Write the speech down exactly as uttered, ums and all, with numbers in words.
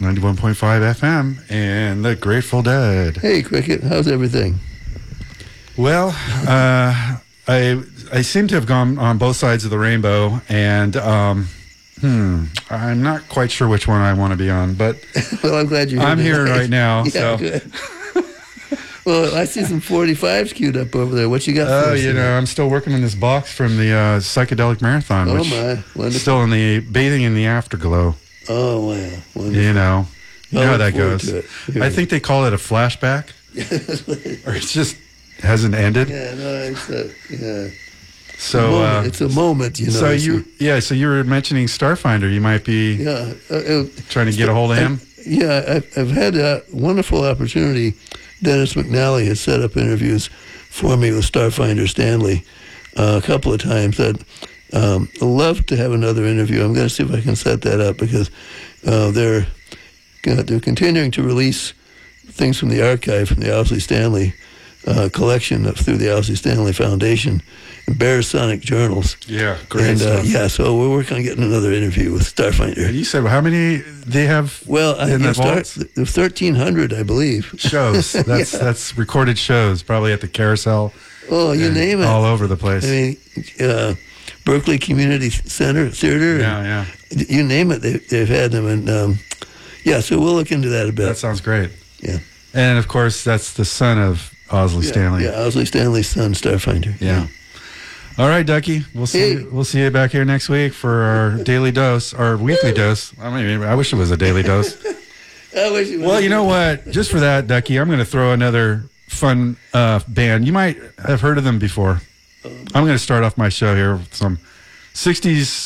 ninety-one point five F M, and the Grateful Dead. Hey, Cricket, how's everything? Well, uh, I I seem to have gone on both sides of the rainbow, and um, hmm, I'm not quite sure which one I want to be on, but well, I'm glad you're here. I'm here right now. Yeah, so. good. Well, I see some forty-fives queued up over there. What you got? Oh, for us you today? know, I'm still working on this box from the uh, psychedelic marathon. Oh which my, wonderful. Still in the bathing in the afterglow. Oh wow, wonderful. You know, you I know how look that forward goes. to it. Here I we think they call it a flashback, or it just hasn't ended. Yeah, no, it's a yeah. So moment. uh, It's a moment, you know. so you, yeah. So you were mentioning Starfinder. You might be yeah, uh, uh, trying to get a hold of him. I, yeah, I've, I've had a wonderful opportunity. Dennis McNally has set up interviews for me with Starfinder Stanley uh, a couple of times. I'd um, love to have another interview. I'm going to see if I can set that up because uh, they're uh, they're continuing to release things from the archive from the Owsley Stanley uh, collection of, through the Owsley Stanley Foundation and Barisonic Journals. Yeah, great And uh, stuff. yeah, so we're working on getting another interview with Starfinder. And you said, well, how many they have Well, I, in yeah, the start, vaults? the thirteen hundred, I believe. Shows. That's Yeah. that's recorded shows, probably at the Carousel. Oh, you and name it. all over the place. I mean, uh, Berkeley Community Center Theater. yeah, yeah. You name it, they, they've had them. And um, yeah, so we'll look into that a bit. That sounds great. Yeah. And of course, that's the son of Owsley yeah, Stanley. Yeah, Owsley Stanley's son, Starfinder. Yeah. All right, Ducky. We'll see. Hey. We'll see you back here next week for our daily dose, our weekly dose. I mean, I wish it was a daily dose. I wish it was. Well, you know what? Just for that, Ducky, I'm going to throw another fun uh, band. You might have heard of them before. I'm going to start off my show here with some sixties